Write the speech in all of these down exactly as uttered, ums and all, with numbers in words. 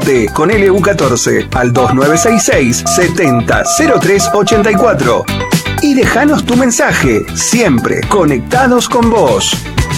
Con L U catorce al dos nueve seis seis setenta cero tres ochenta y cuatro y déjanos tu mensaje, siempre conectados con vos.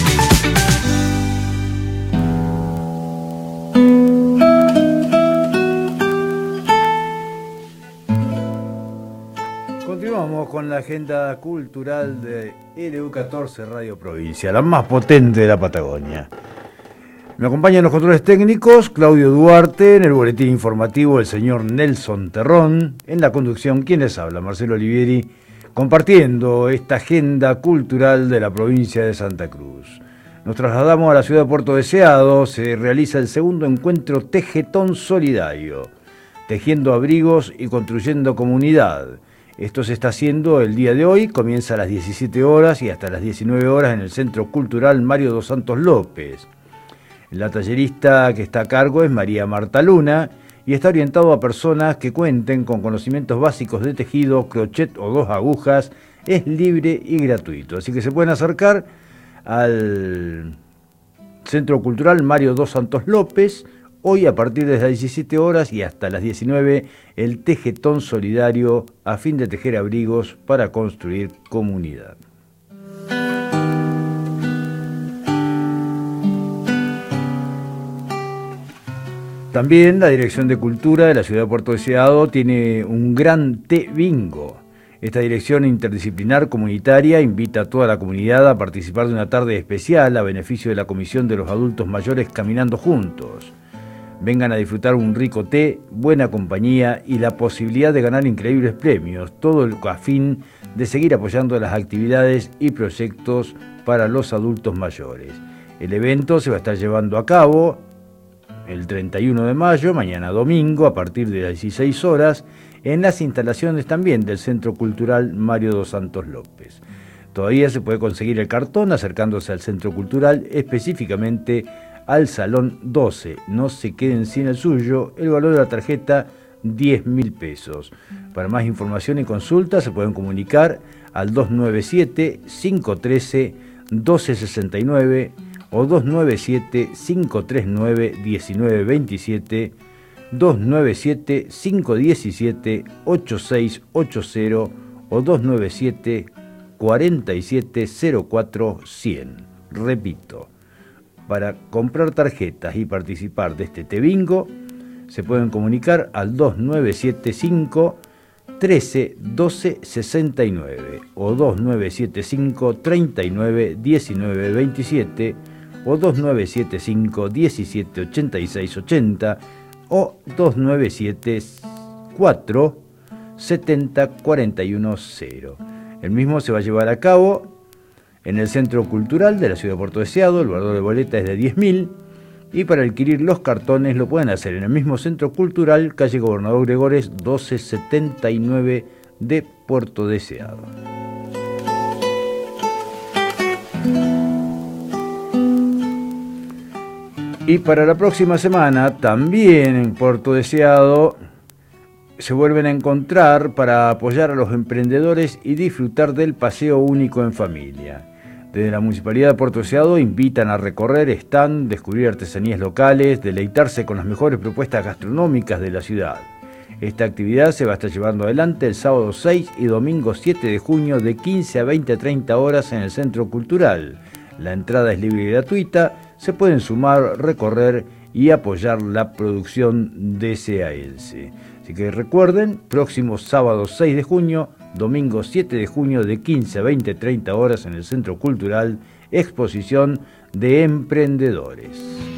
Continuamos con la agenda cultural de L U catorce Radio Provincia, la más potente de la Patagonia. Me acompañan los controles técnicos Claudio Duarte, en el boletín informativo el señor Nelson Terrón, en la conducción quien les habla, Marcelo Olivieri, compartiendo esta agenda cultural de la provincia de Santa Cruz. Nos trasladamos a la ciudad de Puerto Deseado, se realiza el segundo encuentro Tejetón Solidario, tejiendo abrigos y construyendo comunidad. Esto se está haciendo el día de hoy, comienza a las diecisiete horas y hasta las diecinueve horas en el Centro Cultural Mario dos Santos López. La tallerista que está a cargo es María Marta Luna y está orientado a personas que cuenten con conocimientos básicos de tejido, crochet o dos agujas. Es libre y gratuito, así que se pueden acercar al Centro Cultural Mario dos Santos López. Hoy a partir de las diecisiete horas y hasta las diecinueve el Tejetón Solidario a fin de tejer abrigos para construir comunidad. También la Dirección de Cultura de la Ciudad de Puerto Deseado tiene un gran té bingo. Esta dirección interdisciplinar comunitaria invita a toda la comunidad a participar de una tarde especial a beneficio de la Comisión de los Adultos Mayores Caminando Juntos. Vengan a disfrutar un rico té, buena compañía y la posibilidad de ganar increíbles premios, todo a fin de seguir apoyando las actividades y proyectos para los adultos mayores. El evento se va a estar llevando a cabo el treinta y uno de mayo, mañana domingo, a partir de las dieciséis horas, en las instalaciones también del Centro Cultural Mario dos Santos López. Todavía se puede conseguir el cartón acercándose al Centro Cultural, específicamente al Salón doce. No se queden sin el suyo, el valor de la tarjeta diez mil pesos. Para más información y consulta se pueden comunicar al dos nueve siete, cinco uno tres, uno dos seis nueve o dos nueve siete, cinco tres nueve, uno nueve dos siete, dos nueve siete, cinco uno siete, ocho seis ocho cero o dos nueve siete, cuatro siete cero cuatro cero cero. Repito, para comprar tarjetas y participar de este té bingo, se pueden comunicar al dos nueve siete cinco, trece, doce, sesenta y nueve o dos nueve siete cinco, treinta y nueve, diecinueve, veintisiete o dos nueve siete cinco, diecisiete, ochenta y seis, ochenta o dos nueve siete cuatro, setenta, cuarenta y uno, cero. El mismo se va a llevar a cabo en el Centro Cultural de la Ciudad de Puerto Deseado. El valor de boleta es de diez mil y para adquirir los cartones lo pueden hacer en el mismo Centro Cultural, calle Gobernador Gregores doce setenta y nueve de Puerto Deseado. Y para la próxima semana, también en Puerto Deseado, se vuelven a encontrar para apoyar a los emprendedores y disfrutar del paseo único en familia. Desde la Municipalidad de Puerto Deseado invitan a recorrer stand, descubrir artesanías locales, deleitarse con las mejores propuestas gastronómicas de la ciudad. Esta actividad se va a estar llevando adelante el sábado seis y domingo siete de junio de quince a veinte a treinta horas en el Centro Cultural. La entrada es libre y gratuita, se pueden sumar, recorrer y apoyar la producción deseaense. Así que recuerden, próximo sábado seis de junio, domingo siete de junio de quince a veinte a treinta horas en el Centro Cultural, exposición de emprendedores.